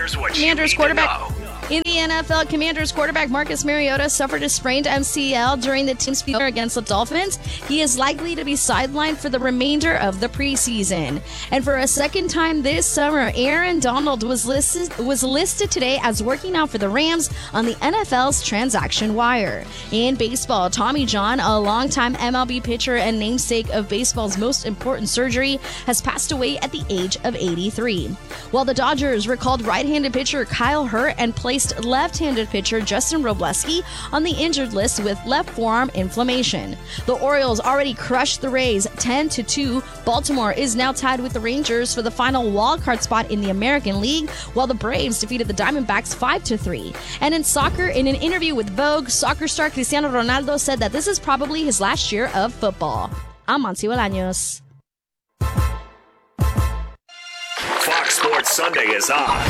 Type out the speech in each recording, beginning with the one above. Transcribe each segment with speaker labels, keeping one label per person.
Speaker 1: Here's what
Speaker 2: Commanders
Speaker 1: you need
Speaker 2: quarterback.
Speaker 1: to know.
Speaker 2: In the NFL, Commanders quarterback Marcus Mariota suffered a sprained MCL during the team's failure against the Dolphins. He is likely to be sidelined for the remainder of the preseason. And for a second time this summer, Aaron Donald was listed today as working out for the Rams on the NFL's transaction wire. In baseball, Tommy John, a longtime MLB pitcher and namesake of baseball's most important surgery, has passed away at the age of 83. While the Dodgers recalled right-handed pitcher Kyle Hurt and placed left-handed pitcher Justin Robleski on the injured list with left forearm inflammation. The Orioles already crushed the Rays 10-2. Baltimore is now tied with the Rangers for the final wildcard spot in the American League, while the Braves defeated the Diamondbacks 5-3. And in soccer, in an interview with Vogue, soccer star Cristiano Ronaldo said that this is probably his last year of football. I'm Monty Bolaños.
Speaker 1: Fox Sports Sunday is on.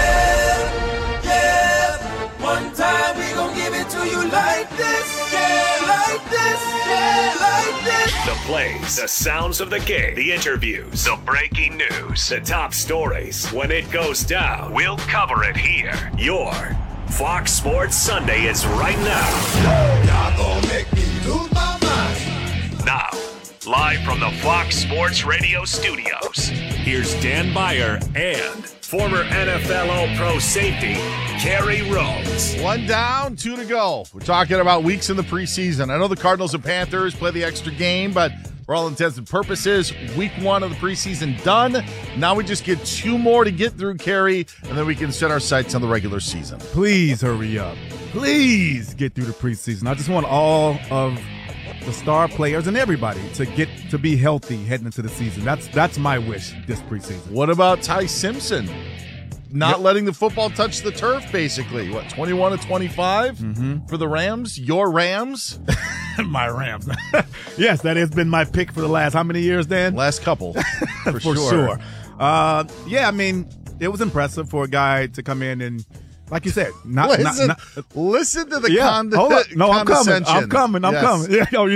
Speaker 3: One time we gon' give it to you like this, like this, like this.
Speaker 1: The plays, the sounds of the game, the interviews, the breaking news, the top stories. When it goes down, we'll cover it here. Your Fox Sports Sunday is right now.
Speaker 3: Y'all gon' make me lose my mind.
Speaker 1: Now, live from the Fox Sports Radio studios, here's Dan Beyer and former NFL All-Pro safety, Kerry Rhodes.
Speaker 4: 1 down, 2 to go. We're talking about weeks in the preseason. I know the Cardinals and Panthers play the extra game, but for all intents and purposes, week 1 of the preseason done. Now we just get 2 more to get through, Kerry, and then we can set our sights on the regular season.
Speaker 5: Please hurry up. Please get through the preseason. I just want all of the star players and everybody to get to be healthy heading into the season. That's my wish this preseason.
Speaker 4: What about Ty Simpson? Not letting the football touch the turf, basically. What, 21-25 for the Rams? Your Rams?
Speaker 5: My Rams. Yes, that has been my pick for the last how many years, Dan?
Speaker 4: Last couple, for
Speaker 5: sure. Yeah, I mean, it was impressive for a guy to come in and, like you said,
Speaker 4: listen to the
Speaker 5: hold on. No, I'm
Speaker 4: condescension.
Speaker 5: coming.
Speaker 4: Yes.
Speaker 5: Yeah, no,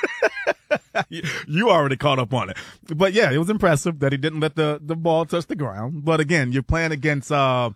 Speaker 5: you already caught up on it. But yeah, it was impressive that he didn't let the ball touch the ground. But again, you're playing against I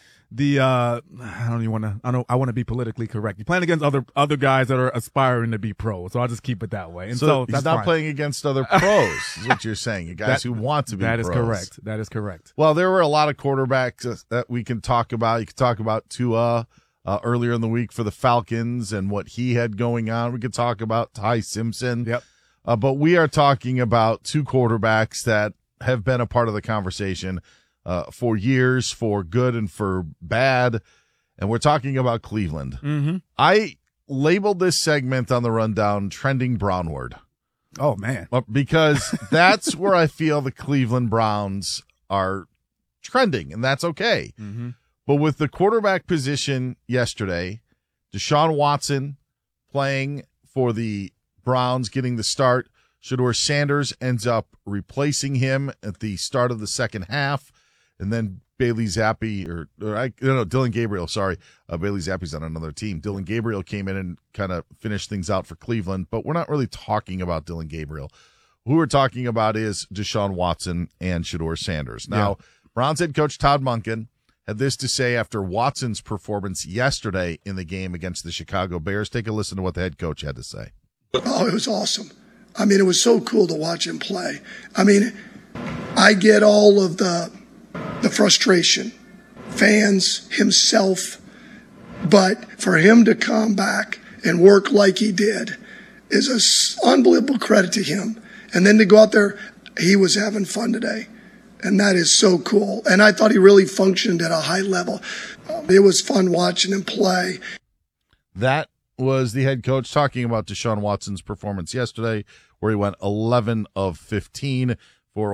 Speaker 5: want to be politically correct. You're playing against other guys that are aspiring to be pros. So I'll just keep it that way. And so
Speaker 4: he's
Speaker 5: that's
Speaker 4: not
Speaker 5: fine.
Speaker 4: playing against other pros, is what you're saying. Guys who want to be
Speaker 5: That
Speaker 4: pros.
Speaker 5: is correct. That is correct.
Speaker 4: Well, there were a lot of quarterbacks that we can talk about. You could talk about Tua earlier in the week for the Falcons and what he had going on. We could talk about Ty Simpson.
Speaker 5: Yep.
Speaker 4: But we are talking about 2 quarterbacks that have been a part of the conversation for years, for good and for bad. And we're talking about Cleveland.
Speaker 5: Mm-hmm.
Speaker 4: I labeled this segment on the rundown Trending Brownward.
Speaker 5: Oh, man.
Speaker 4: Because that's where I feel the Cleveland Browns are trending, and that's okay.
Speaker 5: Mm-hmm.
Speaker 4: But with the quarterback position yesterday, Deshaun Watson playing for the Browns, getting the start. Shedeur Sanders ends up replacing him at the start of the second half. And then Bailey Zappi, Dylan Gabriel, sorry. Bailey Zappi's on another team. Dylan Gabriel came in and kind of finished things out for Cleveland, but we're not really talking about Dylan Gabriel. Who we're talking about is Deshaun Watson and Shedeur Sanders. Now, Browns head coach Todd Monken had this to say after Watson's performance yesterday in the game against the Chicago Bears. Take a listen to what the head coach had to say.
Speaker 6: Oh, it was awesome. I mean, it was so cool to watch him play. I mean, I get all of the frustration, fans, himself, but for him to come back and work like he did is an unbelievable credit to him. And then to go out there, he was having fun today. And that is so cool. And I thought he really functioned at a high level. It was fun watching him play.
Speaker 4: That was the head coach talking about Deshaun Watson's performance yesterday, where he went 11 of 15 for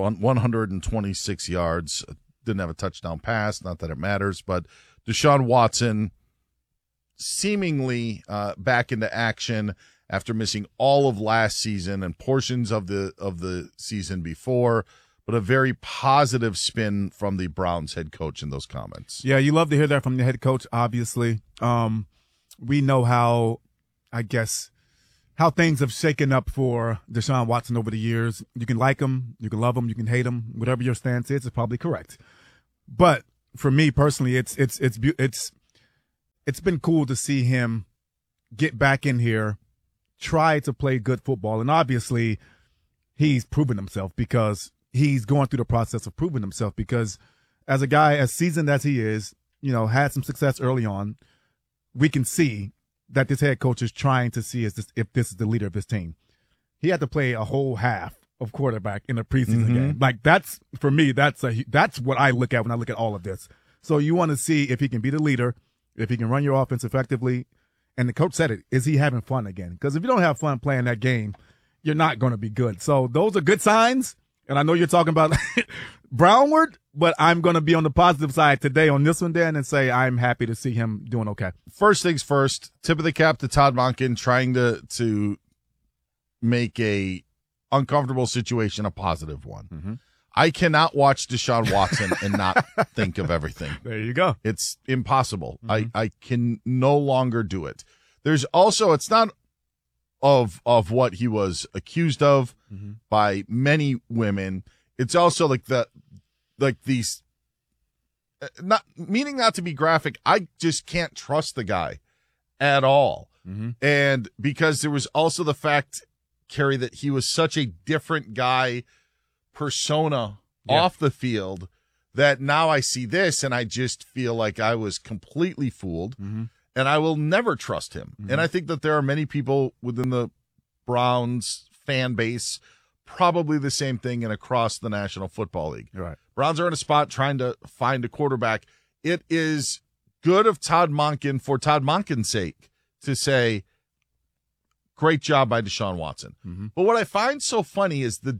Speaker 4: 126 yards. Didn't have a touchdown pass, not that it matters, but Deshaun Watson seemingly back into action after missing all of last season and portions of the season before, but a very positive spin from the Browns head coach in those comments.
Speaker 5: Yeah, you love to hear that from the head coach, obviously. We know how things have shaken up for Deshaun Watson over the years. You can like him, you can love him, you can hate him. Whatever your stance is probably correct. But for me personally, it's been cool to see him get back in here, try to play good football, and obviously he's proven himself because he's going through the process of proving himself. Because as a guy as seasoned as he is, had some success early on, we can see that this head coach is trying to see if this is the leader of his team. He had to play a whole half of quarterback in a preseason game. Like that's, for me, that's what I look at when I look at all of this. So you want to see if he can be the leader, if he can run your offense effectively. And the coach said it, is he having fun again? Because if you don't have fun playing that game, you're not going to be good. So those are good signs. And I know you're talking about Brownward, but I'm going to be on the positive side today on this one, Dan, and say I'm happy to see him doing okay.
Speaker 4: First things first, tip of the cap to Todd Monken trying to make a uncomfortable situation a positive one. I cannot watch Deshaun Watson and not think of everything.
Speaker 5: There you go.
Speaker 4: It's impossible. I can no longer do it. There's also, it's not of what he was accused of by many women. It's also these, not meaning not to be graphic. I just can't trust the guy at all. And because there was also the fact, Kerry, that he was such a different guy persona off the field that now I see this and I just feel like I was completely fooled and I will never trust him. And I think that there are many people within the Browns fan base, probably the same thing and across the National Football League.
Speaker 5: Right.
Speaker 4: Browns are in a spot trying to find a quarterback. It is good of Todd Monken, for Todd Monken's sake, to say, great job by Deshaun Watson. But what I find so funny is the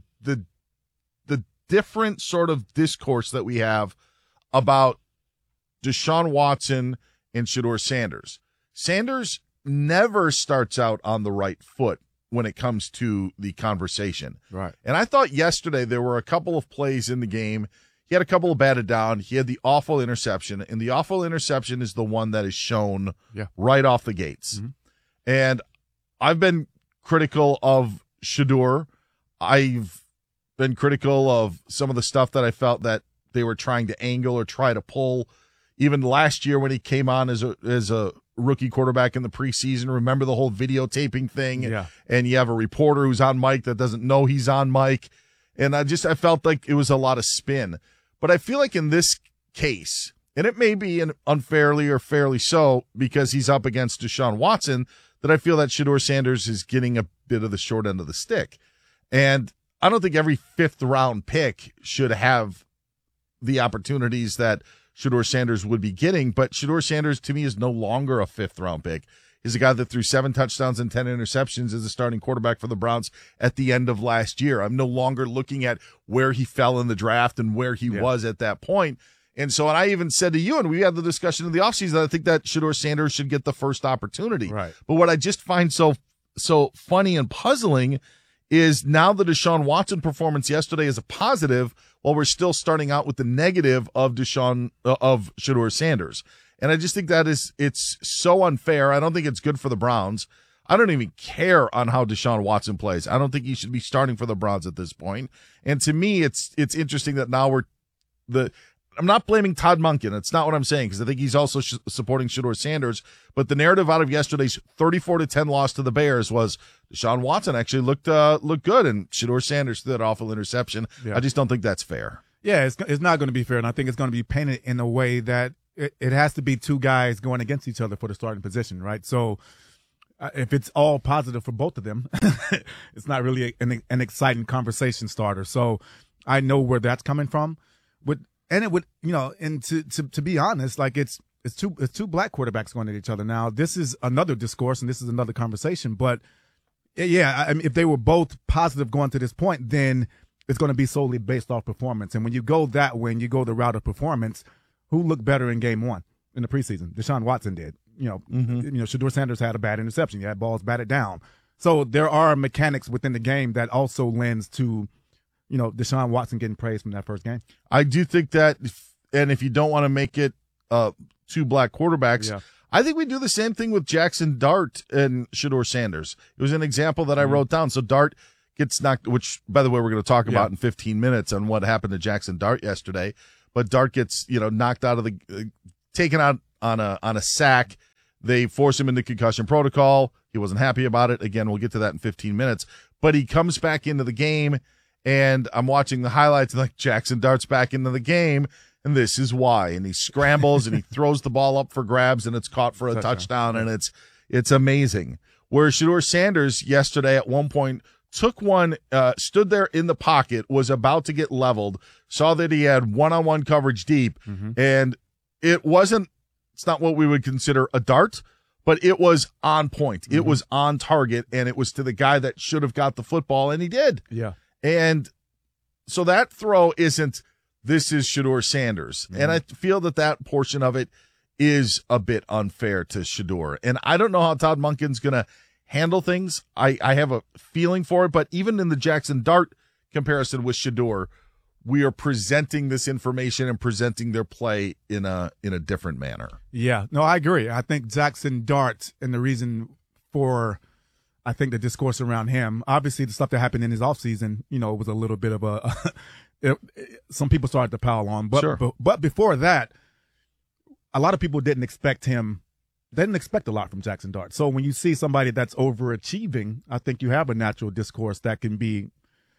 Speaker 4: different sort of discourse that we have about Deshaun Watson and Shedeur Sanders. Sanders never starts out on the right foot when it comes to the conversation.
Speaker 5: Right.
Speaker 4: And I thought yesterday there were a couple of plays in the game. He had a couple of batted down. He had the awful interception, and the awful interception is the one that is shown right off the gates. And I've been critical of Shedeur. I've been critical of some of the stuff that I felt that they were trying to angle or try to pull. Even last year when he came on as a rookie quarterback in the preseason, remember the whole videotaping thing?
Speaker 5: Yeah.
Speaker 4: And you have a reporter who's on mic that doesn't know he's on mic. And I felt like it was a lot of spin. But I feel like in this case, and it may be unfairly or fairly so because he's up against Deshaun Watson, that I feel that Shedeur Sanders is getting a bit of the short end of the stick. And I don't think every fifth-round pick should have the opportunities that Shedeur Sanders would be getting, but Shedeur Sanders, to me, is no longer a fifth-round pick. He's a guy that threw 7 touchdowns and 10 interceptions as a starting quarterback for the Browns at the end of last year. I'm no longer looking at where he fell in the draft and where he was at that point. And so, and I even said to you, and we had the discussion in the offseason, I think that Shedeur Sanders should get the first opportunity.
Speaker 5: Right.
Speaker 4: But what I just find so funny and puzzling is now the Deshaun Watson performance yesterday is a positive, while we're still starting out with the negative of Shedeur Sanders. And I just think that it's so unfair. I don't think it's good for the Browns. I don't even care on how Deshaun Watson plays. I don't think he should be starting for the Browns at this point. And to me, it's interesting that now I'm not blaming Todd Monken. That's not what I'm saying, because I think he's also supporting Shedeur Sanders. But the narrative out of yesterday's 34-10 loss to the Bears was Deshaun Watson actually looked good, and Shedeur Sanders threw that awful interception. Yeah. I just don't think that's fair.
Speaker 5: Yeah, it's not going to be fair, and I think it's going to be painted in a way that it has to be two guys going against each other for the starting position, right? So if it's all positive for both of them, it's not really an exciting conversation starter. So I know where that's coming from. And it would, and to be honest, like it's two black quarterbacks going at each other. Now, this is another discourse and this is another conversation, but yeah, I mean, if they were both positive going to this point, then it's going to be solely based off performance. And when you go that way and you go the route of performance, who looked better in game one in the preseason? Deshaun Watson did. Shedeur Sanders had a bad interception. He had balls batted down. So there are mechanics within the game that also lends to, Deshaun Watson getting praised from that first game.
Speaker 4: I do think that, and if you don't want to make it two black quarterbacks, I think we do the same thing with Jackson Dart and Shedeur Sanders. It was an example that I wrote down. So Dart gets knocked, which, by the way, we're going to talk about in 15 minutes on what happened to Jackson Dart yesterday. but Dart gets, knocked out of taken out on a sack. They force him into concussion protocol. He wasn't happy about it. Again, we'll get to that in 15 minutes. But he comes back into the game, and I'm watching the highlights, and Jackson Dart's back into the game, and this is why. And he scrambles, and he throws the ball up for grabs, and it's caught for a touchdown, and it's amazing. Where Shedeur Sanders yesterday at one point took one, stood there in the pocket, was about to get leveled, saw that he had one-on-one coverage deep, and it's not what we would consider a dart, but it was on point. It was on target, and it was to the guy that should have got the football, and he did.
Speaker 5: Yeah.
Speaker 4: And so that throw isn't, this is Shedeur Sanders. And I feel that portion of it is a bit unfair to Shedeur. And I don't know how Todd Monken's going to handle things. I have a feeling for it, but even in the Jackson Dart comparison with Shedeur, we are presenting this information and presenting their play in a different manner.
Speaker 5: Yeah, no, I agree. I think Jackson Dart, and the reason for, I think, the discourse around him, obviously the stuff that happened in his offseason, it was a little bit of some people started to pile on. But,
Speaker 4: sure.
Speaker 5: but before that, a lot of people didn't expect him. They didn't expect a lot from Jackson Dart. So when you see somebody that's overachieving, I think you have a natural discourse that can be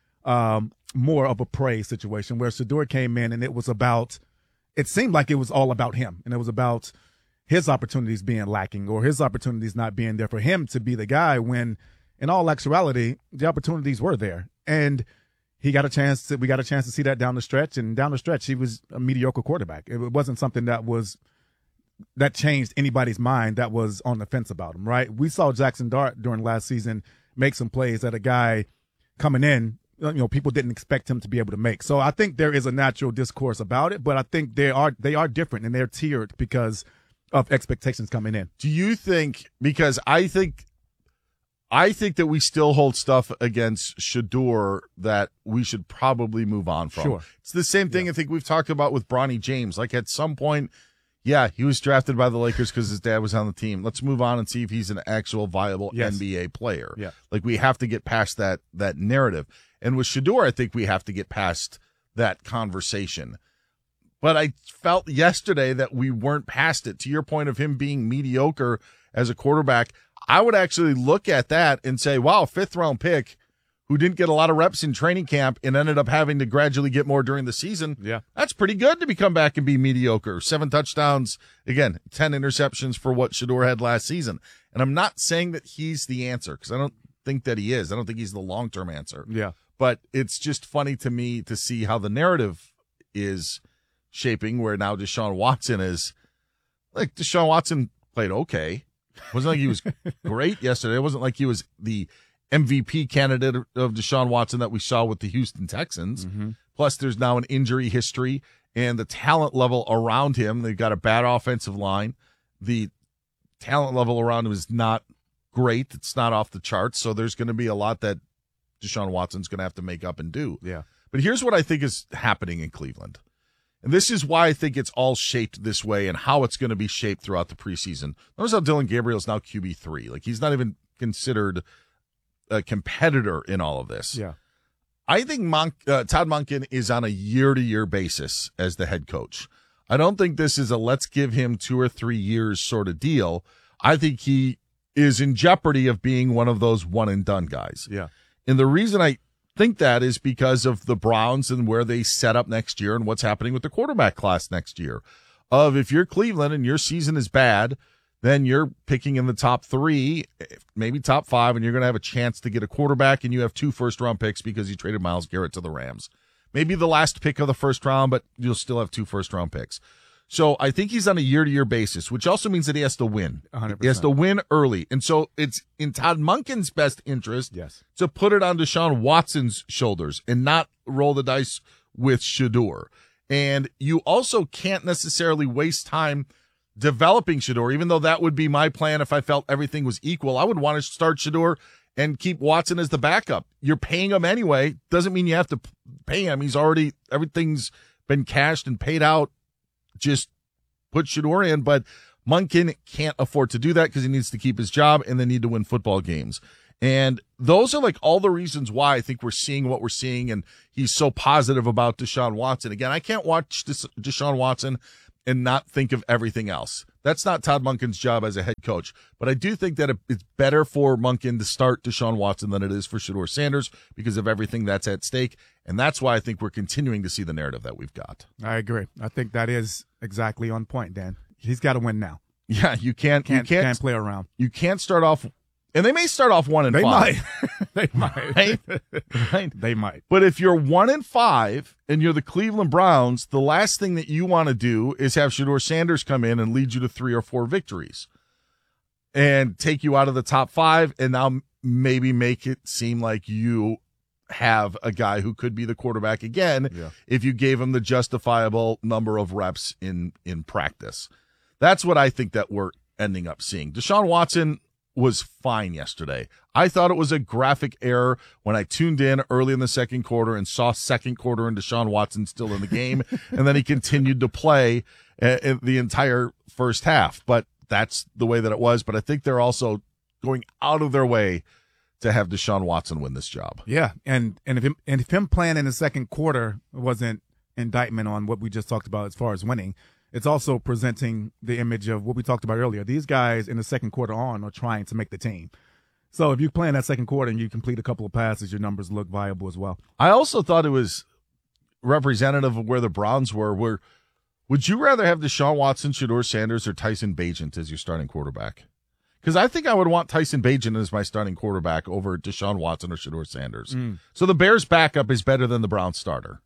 Speaker 5: more of a praise situation, where Shedeur came in and it seemed like it was all about him, and it was about his opportunities being lacking or his opportunities not being there for him to be the guy, when in all actuality, the opportunities were there. And we got a chance to see that down the stretch, and down the stretch, he was a mediocre quarterback. It wasn't something that changed anybody's mind that was on the fence about him, right? We saw Jackson Dart during last season make some plays that a guy coming in, people didn't expect him to be able to make. So I think there is a natural discourse about it, but I think they are different, and they're tiered because of expectations coming in.
Speaker 4: Do you think, because I think that we still hold stuff against Shedeur that we should probably move on from.
Speaker 5: Sure.
Speaker 4: It's the same thing I think we've talked about with Bronny James. Like, at some point, yeah, he was drafted by the Lakers because his dad was on the team. Let's move on and see if he's an actual viable NBA player.
Speaker 5: Yeah.
Speaker 4: Like, we have to get past that narrative. And with Shedeur, I think we have to get past that conversation. But I felt yesterday that we weren't past it. To your point of him being mediocre as a quarterback, I would actually look at that and say, wow, 5th-round pick who didn't get a lot of reps in training camp and ended up having to gradually get more during the season.
Speaker 5: Yeah.
Speaker 4: That's pretty good to come back and be mediocre. 7 touchdowns, again, 10 interceptions for what Shedeur had last season. And I'm not saying that he's the answer, because I don't think that he is. I don't think he's the long-term answer.
Speaker 5: Yeah.
Speaker 4: But it's just funny to me to see how the narrative is shaping, where now Deshaun Watson is, like, Deshaun Watson played okay. It wasn't like he was great yesterday. It wasn't like he was the MVP candidate of Deshaun Watson that we saw with the Houston Texans. Plus, there's now an injury history, and the talent level around him, they've got a bad offensive line. The talent level around him is not great. It's not off the charts. So there's going to be a lot that Deshaun Watson's going to have to make up and do.
Speaker 5: Yeah.
Speaker 4: But here's what I think is happening in Cleveland. And this is why I think it's all shaped this way, and how it's going to be shaped throughout the preseason. Notice how Dylan Gabriel's now QB3. Like, he's not even considered a competitor in all of this.
Speaker 5: Yeah.
Speaker 4: I think Todd Monken is on a year-to-year basis as the head coach. I don't think this is a let's give him 2 or 3 years sort of deal. I think he is in jeopardy of being one of those one-and-done guys.
Speaker 5: Yeah.
Speaker 4: And the reason I think that is because of the Browns and where they set up next year and what's happening with the quarterback class next year. If you're Cleveland and your season is bad, then you're picking in the top 3, maybe top 5, and you're going to have a chance to get a quarterback, and you have 2 first-round picks because you traded Myles Garrett to the Rams. Maybe the last pick of the first round, but you'll still have 2 first-round picks. So I think he's on a year-to-year basis, which also means that he has to win.
Speaker 5: 100%.
Speaker 4: He has to win early. And so it's in Todd Monken's best interest to put it on Deshaun Watson's shoulders and not roll the dice with Shedeur. And you also can't necessarily waste time developing Shedeur, even though that would be my plan if I felt everything was equal. I would want to start Shedeur and keep Watson as the backup. You're paying him anyway. Doesn't mean you have to pay him. Everything's been cashed and paid out. Just put Shedeur in, but Monken can't afford to do that because he needs to keep his job and they need to win football games. And those are like all the reasons why I think we're seeing what we're seeing, and he's so positive about Deshaun Watson. Again, I can't watch Deshaun Watson and not think of everything else. That's not Todd Monken's job as a head coach. But I do think that it's better for Monken to start Deshaun Watson than it is for Shedeur Sanders because of everything that's at stake. And that's why I think we're continuing to see the narrative that we've got.
Speaker 5: I agree. I think that is exactly on point, Dan. He's got to win now.
Speaker 4: Yeah, you can't
Speaker 5: play around.
Speaker 4: You can't start off, and they may start off 1-5.
Speaker 5: They might.
Speaker 4: Right?
Speaker 5: They might.
Speaker 4: But if you're 1-5 and you're the Cleveland Browns, the last thing that you want to do is have Shedeur Sanders come in and lead you to 3 or 4 victories and take you out of the top 5, and now maybe make it seem like you have a guy who could be the quarterback again if you gave him the justifiable number of reps in practice. That's what I think that we're ending up seeing. Deshaun Watson was fine yesterday. I thought it was a graphic error when I tuned in early in the second quarter and saw second quarter and Deshaun Watson still in the game, and then he continued to play in the entire first half. But that's the way that it was. But I think they're also going out of their way to have Deshaun Watson win this job.
Speaker 5: Yeah, and if him playing in the second quarter wasn't indictment on what we just talked about as far as winning, it's also presenting the image of what we talked about earlier. These guys in the second quarter are trying to make the team. So if you play in that second quarter and you complete a couple of passes, your numbers look viable as well.
Speaker 4: I also thought it was representative of where the Browns were. Would you rather have Deshaun Watson, Shedeur Sanders, or Tyson Bagent as your starting quarterback? Because I think I would want Tyson Bagent as my starting quarterback over Deshaun Watson or Shedeur Sanders. So the Bears' backup is better than the Browns' starter.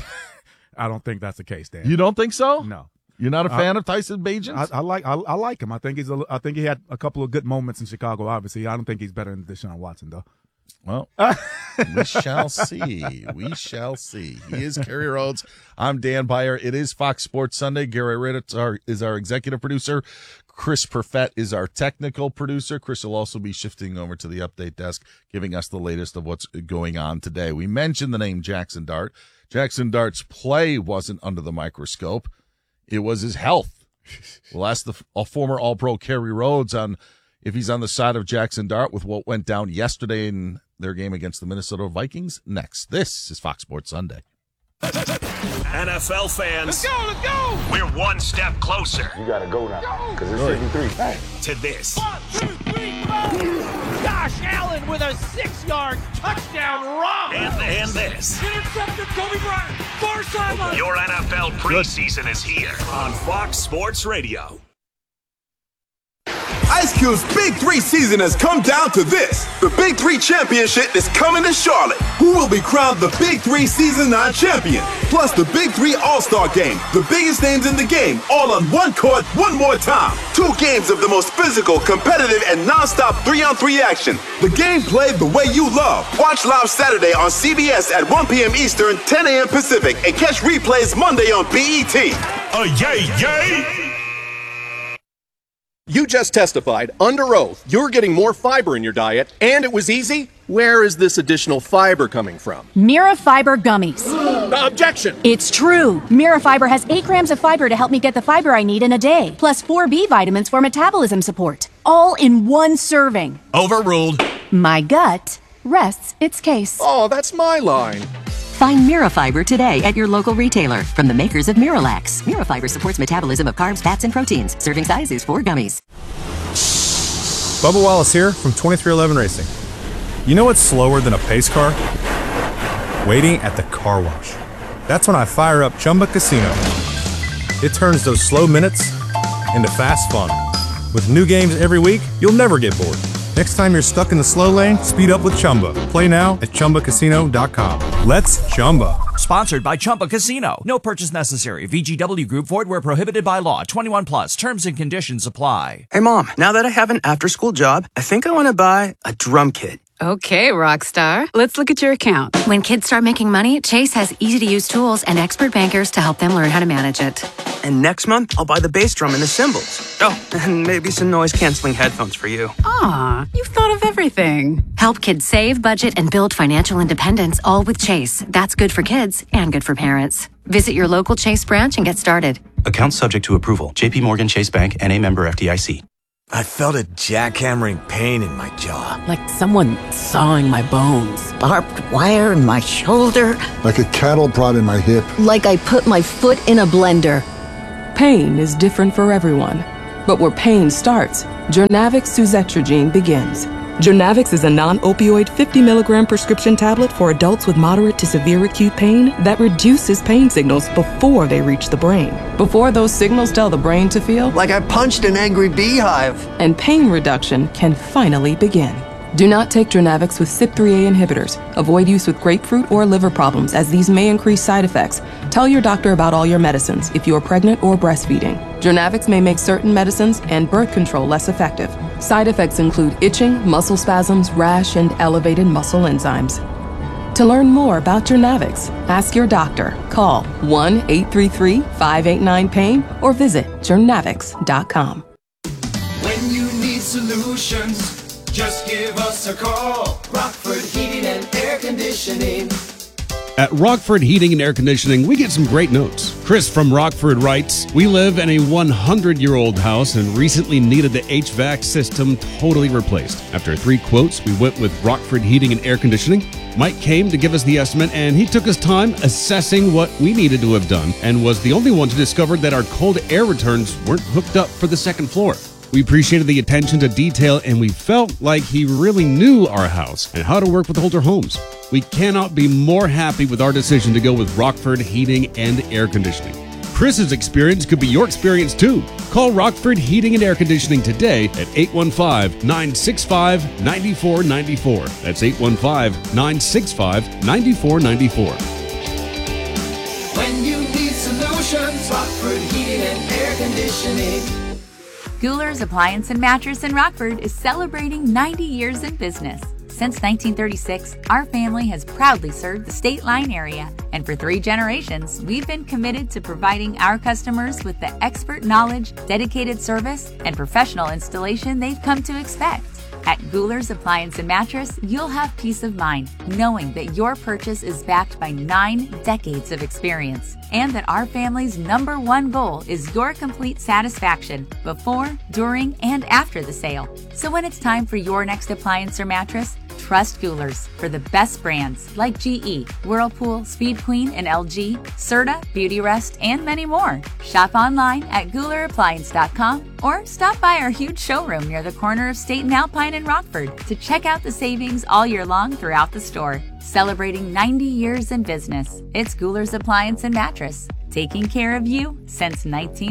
Speaker 5: I don't think that's the case, Dan.
Speaker 4: You don't think so?
Speaker 5: No.
Speaker 4: You're not a fan of Tyson Bagent?
Speaker 5: I like him. I think he had a couple of good moments in Chicago. Obviously, I don't think he's better than Deshaun Watson, though.
Speaker 4: Well, we shall see. We shall see. He is Kerry Rhodes. I'm Dan Beyer. It is Fox Sports Sunday. Gary Ritt is our executive producer. Chris Perfett is our technical producer. Chris will also be shifting over to the update desk, giving us the latest of what's going on today. We mentioned the name Jackson Dart. Jackson Dart's play wasn't under the microscope. It was his health. We'll ask the former All-Pro Kerry Rhodes on if he's on the side of Jackson Dart with what went down yesterday in their game against the Minnesota Vikings. Next, this is Fox Sports Sunday.
Speaker 1: NFL fans,
Speaker 3: Let's go!
Speaker 1: we're one step closer
Speaker 7: You gotta go now, because it's 53. Hey.
Speaker 1: to this.
Speaker 3: 1, 2, 3, go! Josh Allen with a 6-yard touchdown run!
Speaker 1: And this.
Speaker 3: Intercepted Kobe Bryant, far sideline!
Speaker 1: Your NFL preseason is here on Fox Sports Radio.
Speaker 8: Ice Cube's Big 3 season has come down to this. The Big 3 Championship is coming to Charlotte. Who will be crowned the Big 3 Season 9 champion? Plus the Big 3 All-Star Game. The biggest names in the game, all on one court, one more time. 2 games of the most physical, competitive, and non-stop 3-on-3 action. The game played the way you love. Watch live Saturday on CBS at 1 p.m. Eastern, 10 a.m. Pacific, and catch replays Monday on BET.
Speaker 1: Yay!
Speaker 9: You just testified under oath you're getting more fiber in your diet, and it was easy. Where is this additional fiber coming from?
Speaker 10: Mira Fiber Gummies.
Speaker 9: Objection!
Speaker 10: It's true. Mira Fiber has 8 grams of fiber to help me get the fiber I need in a day, plus 4 B vitamins for metabolism support. All in one serving.
Speaker 1: Overruled.
Speaker 10: My gut rests its case.
Speaker 9: Oh, that's my line.
Speaker 11: Find Mirafiber today at your local retailer from the makers of Miralax. Mirafiber supports metabolism of carbs, fats, and proteins. Serving size is 4 gummies.
Speaker 12: Bubba Wallace here from 2311 Racing. You know what's slower than a pace car? Waiting at the car wash. That's when I fire up Chumba Casino. It turns those slow minutes into fast fun. With new games every week, you'll never get bored. Next time you're stuck in the slow lane, speed up with Chumba. Play now at ChumbaCasino.com. Let's Chumba.
Speaker 13: Sponsored by Chumba Casino. No purchase necessary. VGW Group. Void where prohibited by law. 21 plus. Terms and conditions apply.
Speaker 14: Hey, Mom. Now that I have an after-school job, I think I want to buy a drum kit.
Speaker 15: Okay, Rockstar. Let's look at your account. When kids start making money, Chase has easy-to-use tools and expert bankers to help them learn how to manage it.
Speaker 14: And next month, I'll buy the bass drum and the cymbals. Oh, and maybe some noise-canceling headphones for you.
Speaker 15: Aw, you've thought of everything. Help kids save, budget, and build financial independence, all with Chase. That's good for kids and good for parents. Visit your local Chase branch and get started.
Speaker 16: Account subject to approval. JP Morgan Chase Bank, N.A. member FDIC. I felt a jackhammering pain in my jaw.
Speaker 17: Like someone sawing my bones.
Speaker 18: Barbed wire in my shoulder.
Speaker 19: Like a cattle prod in my hip.
Speaker 18: Like I put my foot in a blender.
Speaker 20: Pain is different for everyone. But where pain starts, Journavx suzetrigine begins. Journavx is a non-opioid 50-milligram prescription tablet for adults with moderate to severe acute pain that reduces pain signals before they reach the brain. Before those signals tell the brain to feel
Speaker 16: like I punched an angry beehive.
Speaker 20: And pain reduction can finally begin. Do not take Journavx with CYP3A inhibitors. Avoid use with grapefruit or liver problems, as these may increase side effects. Tell your doctor about all your medicines if you are pregnant or breastfeeding. Journavx may make certain medicines and birth control less effective. Side effects include itching, muscle spasms, rash, and elevated muscle enzymes. To learn more about Journavx, ask your doctor. Call 1-833-589-PAIN or visit journavx.com.
Speaker 3: When you need solutions, just give us a call. Rockford Heating and Air Conditioning.
Speaker 21: At Rockford Heating and Air Conditioning, we get some great notes. Chris from Rockford writes, "We live in a 100-year-old house and recently needed the HVAC system totally replaced. After 3 quotes, we went with Rockford Heating and Air Conditioning. Mike came to give us the estimate, and he took his time assessing what we needed to have done and was the only one to discover that our cold air returns weren't hooked up for the second floor. We appreciated the attention to detail, and we felt like he really knew our house and how to work with older homes. We cannot be more happy with our decision to go with Rockford Heating and Air Conditioning. Chris's experience could be your experience too. Call Rockford Heating and Air Conditioning today at 815-965-9494. That's 815-965-9494.
Speaker 3: When you need solutions, Rockford Heating and Air Conditioning.
Speaker 22: Gouler's Appliance and Mattress in Rockford is celebrating 90 years in business. Since 1936, our family has proudly served the State Line area, and for 3 generations, we've been committed to providing our customers with the expert knowledge, dedicated service, and professional installation they've come to expect. At Gouler's Appliance and Mattress, you'll have peace of mind knowing that your purchase is backed by 9 decades of experience and that our family's #1 goal is your complete satisfaction before, during, and after the sale. So when it's time for your next appliance or mattress, trust Gouler's for the best brands like GE, Whirlpool, Speed Queen, and LG, Serta, Beautyrest, and many more. Shop online at GoulerAppliance.com or stop by our huge showroom near the corner of State and Alpine in Rockford to check out the savings all year long throughout the store. Celebrating 90 years in business, it's Gouler's Appliance and Mattress, taking care of you since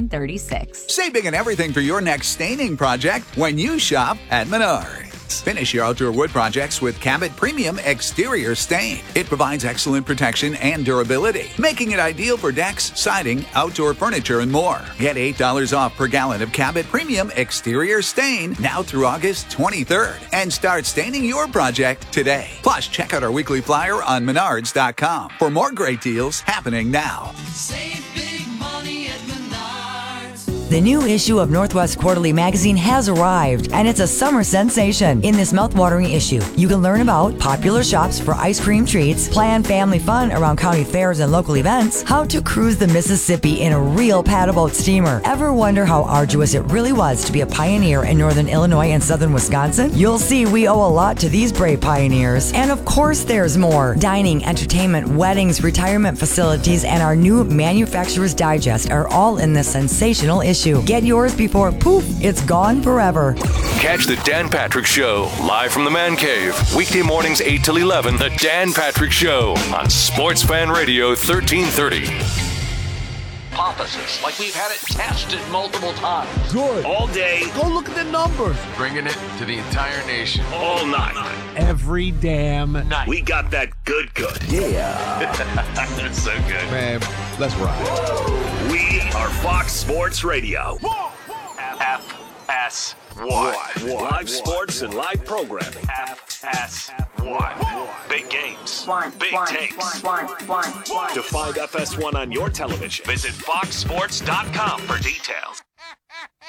Speaker 22: 1936.
Speaker 23: Save big on everything for your next staining project when you shop at Menards. Finish your outdoor wood projects with Cabot Premium Exterior Stain. It provides excellent protection and durability, making it ideal for decks, siding, outdoor furniture, and more. Get $8 off per gallon of Cabot Premium Exterior Stain now through August 23rd and start staining your project today. Plus, check out our weekly flyer on Menards.com for more great deals happening now.
Speaker 3: Save big money at Menards.
Speaker 24: The new issue of Northwest Quarterly Magazine has arrived, and it's a summer sensation. In this mouthwatering issue, you can learn about popular shops for ice cream treats, plan family fun around county fairs and local events, how to cruise the Mississippi in a real paddleboat steamer. Ever wonder how arduous it really was to be a pioneer in northern Illinois and southern Wisconsin? You'll see we owe a lot to these brave pioneers. And of course there's more. Dining, entertainment, weddings, retirement facilities, and our new Manufacturer's Digest are all in this sensational issue. Get yours before, poof, it's gone forever.
Speaker 25: Catch the Dan Patrick Show live from the Man Cave. Weekday mornings 8 till 11. The Dan Patrick Show on Sports Fan Radio 1330.
Speaker 26: Hypothesis, like we've had it tested multiple times.
Speaker 1: Good. All day.
Speaker 26: Go look at the numbers. Bringing it to the entire nation.
Speaker 1: All night.
Speaker 26: Every damn night.
Speaker 1: We got that good.
Speaker 26: Yeah.
Speaker 1: That's so good.
Speaker 26: Man, let's ride.
Speaker 1: We are Fox Sports Radio. FS1. Live sports and live programming. FS1. Big games. Big takes. To find FS1 on your television, visit foxsports.com for details.